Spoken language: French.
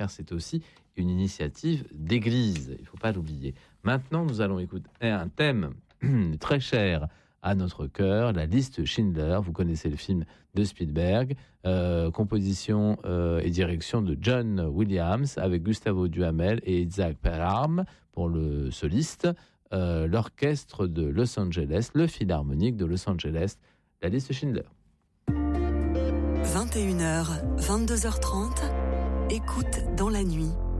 car c'est aussi une initiative d'église. Il ne faut pas l'oublier. Maintenant, nous allons écouter un thème très cher à notre cœur, la liste Schindler. Vous connaissez le film de Spielberg, composition et direction de John Williams avec Gustavo Duhamel et Isaac Perarm pour le soliste, l'orchestre de Los Angeles, le Philharmonique de Los Angeles, la liste Schindler. 21h, 22h30, écoute dans la nuit.